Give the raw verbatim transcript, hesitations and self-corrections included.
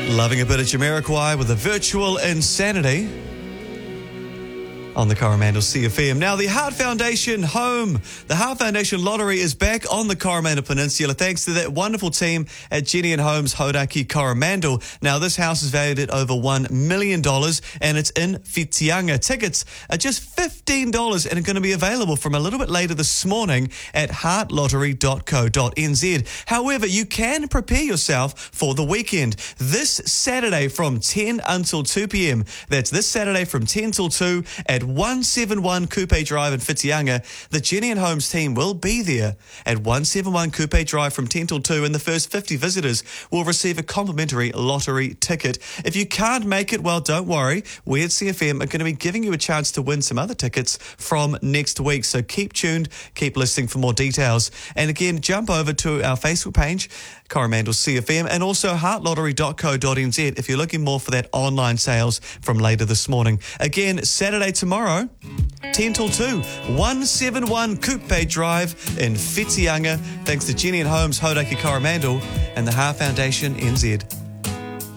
Loving a bit of Jamiroquai with a virtual insanity on the Coromandel C F M. Now, the Heart Foundation home. The Heart Foundation Lottery is back on the Coromandel Peninsula thanks to that wonderful team at Jenny and Holmes Hauraki Coromandel. Now, this house is valued at over one million dollars and it's in Whitianga. Tickets are just fifteen dollars and are going to be available from a little bit later this morning at heart lottery dot co dot n z. However, you can prepare yourself for the weekend. This Saturday from ten until two p.m. That's this Saturday from ten till two at one seventy-one Coupe Drive in Whitianga. The Jenny and Holmes team will be there at one seventy-one Coupe Drive from ten till two, and the first fifty visitors will receive a complimentary lottery ticket. If you can't make it, well, don't worry. We at C F M are going to be giving you a chance to win some other tickets from next week, so keep tuned, keep listening for more details. And again, jump over to our Facebook page, Coromandel C F M, and also heart lottery dot co dot n z if you're looking more for that online sales from later this morning. Again, Saturday tomorrow, ten till two, one seventy-one Coupe Drive in Whitianga, thanks to Jenny and Holmes Hauraki Coromandel and the Heart Foundation N Z.